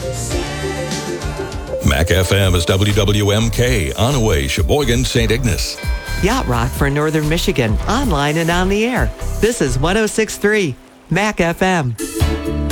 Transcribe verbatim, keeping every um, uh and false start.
Mac F M is W W M K, Onaway, Sheboygan, Saint Ignace. Yacht Rock for Northern Michigan, online and on the air. This is one oh six point three Mac F M.